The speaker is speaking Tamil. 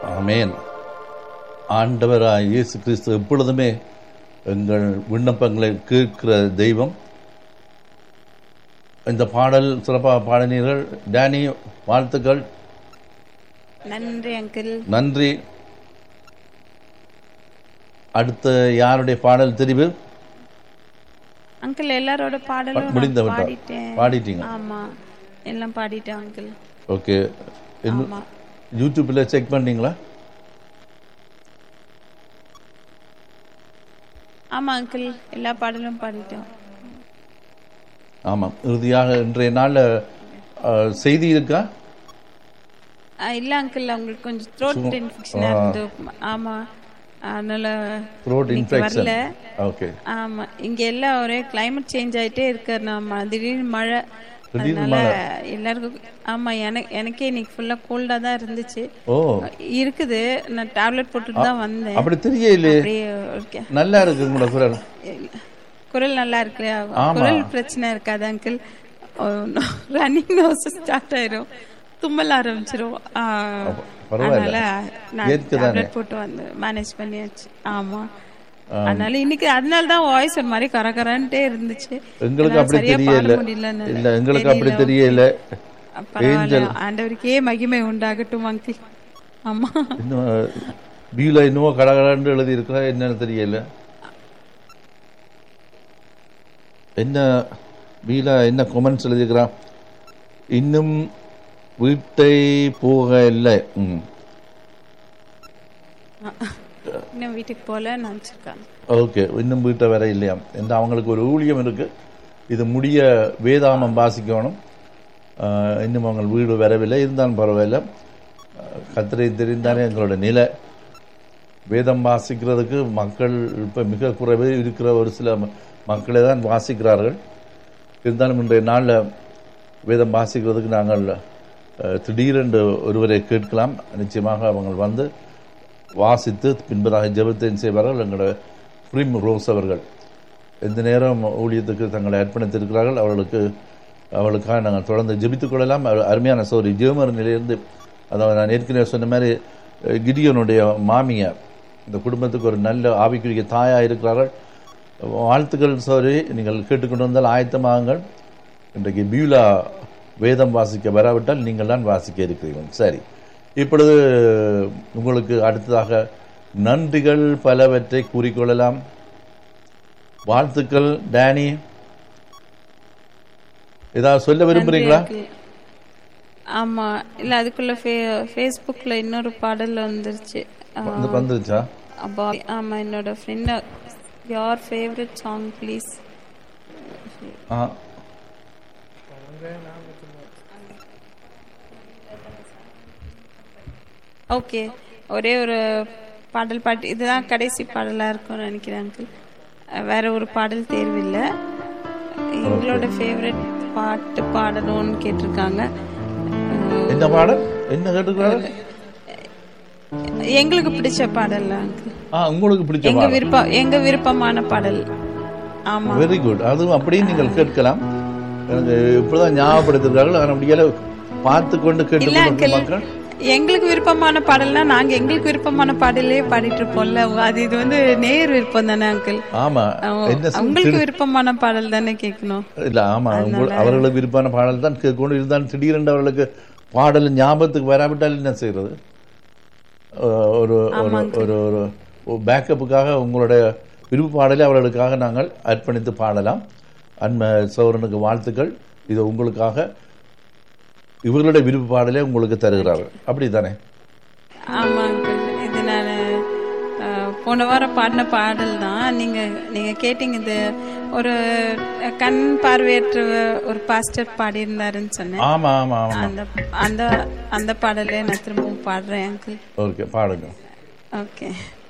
ஆமென். ஆண்டவராய் இயேசு கிறிஸ்து எப்பொழுதுமே எங்கள் விண்ணப்பங்களை கேட்கிற தெய்வம். இந்த பாடல் சிறப்பாக பாடினீர்கள். டேனி, வாழ்த்துக்கள். நன்றி அங்கிள். நன்றி. அடுத்த யாருடைய பாடல் தெரிவு? அங்கிள் எல்லாரோட பாடலும் முடிந்த பாடிட்டீங்க? ஆமா, எல்லாம் பாடிட்டேன் அங்கிள். ஓகே. யூடியூப்ல செக் பண்ணீங்களா? ஆமா அங்கிள், எல்லா பாடலும் பாடிட்டோம். ஆமாம். இறுதியாக இன்றைய நாள் செய்தி இருக்கா? இல்ல அங்கிள், அவங்களுக்கு கொஞ்சம் த்ரோட் இன்ஃபெக்ஷன் இருந்து. ஆமா, அதனால த்ரோட் இன்ஃபெக்ஷன். ஓகே. ஆமா, இங்க எல்லாம் ஒரே கிளைமேட் சேஞ்ச் ஆயிட்டே இருக்கு. நம்ம திடீர்னு மழை, அதனால எல்லாருக்கும். ஆமா, எனக்கே இன்னைக்கு ஃபுல்லா கோல்டா தான் இருந்துச்சு. இருக்குது. நான் டேப்லெட் போட்டுட்டு தான் வந்தேன். அப்படி தெரியல. நல்லா இருக்கு உங்களோட குரல். குரல் நல்லா இருக்கு. குரல் பிரச்சனை இருக்காது அங்கிள். ரன்னிங் நோஸ் ஸ்டார்ட் ஆயிரும், தும்மல் ஆரம்பிச்சிரும். அதனால நான் டேப்லெட் போட்டு வந்து மேனேஜ் பண்ணியாச்சு. ஆமா, அதனால இன்னைக்கு அதனால தான் வாய்ஸ் ஒரு மாதிரி கரகரன்ட்டே இருந்துச்சு. எங்களுக்கு அப்படி தெரியல. இல்ல, எங்களுக்கு அப்படி தெரியல. ஆண்டவருக்கே மகிமை உண்டாகட்டும் அங்கிள். ஆமா, பியூல இன்னும் கடகடன்னு எழுதி இருக்கா என்னன்னு தெரியல. என்ன பியூல என்ன கமெண்ட்ஸ் எழுதிக்கிறான்? இன்னும் வீட்டை போக இல்லை. இன்னும் வீட்டுக்கு போல நினைச்சிருக்காங்க. ஓகே, இன்னும் வீட்டை வர இல்லையா? என்று அவங்களுக்கு ஒரு ஊழியம் இருக்கு. இது முடிய வேதாமம் வாசிக்கணும். இன்னும் அவங்க வீடு வரவில்லை. இருந்தாலும் பரவாயில்ல, கர்த்தரை தெரிந்தானே எங்களோட நிலை. வேதம் வாசிக்கிறதுக்கு மக்கள் இப்போ மிக குறைவே இருக்கிற ஒரு சில மக்களே தான் வாசிக்கிறார்கள். இருந்தாலும் இன்றைய நாளில் வேதம் வாசிக்கிறதுக்கு நாங்கள் திடீரென்று ஒருவரை கேட்கலாம். நிச்சயமாக அவங்க வந்து வாசித்து பின்பதாக ஜெபத்தையும் செய்வார்கள். எங்களோட பிரிம் ரோஸ் அவர்கள் எந்த நேரம் ஊழியத்துக்கு தங்களை அர்ப்பணித்திருக்கிறார்கள். அவளுக்காக நாங்கள் தொடர்ந்து ஜெபித்துக் கொள்ளலாம். அருமையான சோரி ஜெர்மன் நிலையிலிருந்து, அதாவது நான் ஏற்கனவே சொன்ன மாதிரி கிடியோனுடைய மாமியார் இந்த குடும்பத்துக்கு ஒரு நல்ல ஆவிக்குரிய தாயாக இருக்கிறார்கள். வாழ்த்துக்கள் சோரி. நீங்கள் கேட்டுக்கொண்டு வந்தால் ஆயத்தமாகுங்கள். இன்றைக்கு பியூலா வேதம் வாசிக்க வராவிட்டால் நீங்கள் தான் வாசிக்க இருக்கிறீர்கள். சரி, இப்பொழுது உங்களுக்கு அடுத்ததாக நன்றிகள் பலவற்றை கூறிக்கொள்ளலாம். வாழ்த்துக்கள். டேனி, ஏதாவது சொல்ல விரும்புறீங்களா? ஆமா, இல்ல அதுக்குள்ள ஃபேஸ்புக்ல இன்னொரு பாடல் வந்துருச்சு. வந்துருச்சா? ஆமா, என்னோட friend, your favourite song please. Okay, ஒரே ஒரு பாடல் பாட்டு, இதுதான் கடைசி பாடலா இருக்கும்னு நினைக்கிறேன் அங்கிள். வேற ஒரு பாடல் தேர்வில்லை. எங்களோட ஃபேவரட் பாட்டு பாடணும்னு கேட்டிருக்காங்க. என்ன பாடல்? என்ன கேட்டிருக்காங்க? எங்களுக்கு பிடிச்ச பாடல் அங்கிள். உங்களுக்கு பிடிச்ச எங்க விருப்பமான பாடல். ஆமா, வெரி குட். அதுவும் அப்படியே நீங்கள் கேட்கலாம். எனக்கு இப்பதான் ஞாபகப்படுத்திருக்கார்கள். அப்படியே பார்த்து கொண்டு கேட்டு எங்களுக்கு விருப்பமான பாடல்னா நாங்க எங்களுக்கு விருப்பமான பாடலே பாடிட்டு இருப்போம்ல. இது வந்து நேர் விருப்பம் தானே அங்கிள்? ஆமா, உங்களுக்கு விருப்பமான பாடல் தானே கேட்கணும். இல்ல, ஆமா, அவர்களுக்கு விருப்பமான பாடல் தான் கேட்கணும். இருந்தாலும் திடீரென்று அவர்களுக்கு பாடல் ஞாபகத்துக்கு வராவிட்டால் என்ன செய்யறது? ஒரு ஒரு பேக்கப்புக்காக உங்களுடைய விருப்ப பாடலை அவர்களுக்காக நாங்கள் அர்ப்பணித்து பாடலாம். அன்ம சௌரனுக்கு வாழ்த்துக்கள். இது உங்களுக்காக இவர்களுடைய விருப்ப பாடலே உங்களுக்கு தருகிறார்கள். அப்படித்தானே? ஆமாங்க, இது நான் போன வாரம் பாடின பாடல் தான். நீங்க கேட்டீங்க. இது ஒரு கண் பார்வையற்ற ஒரு பாஸ்டர் பாடியிருந்தாருன்னு சொன்னேன். ஆமா ஆமா, அந்த பாடலே நான் திரும்பவும் பாடுறேன் அங்கிள். ஓகே, பாடுங்க. ஓகே.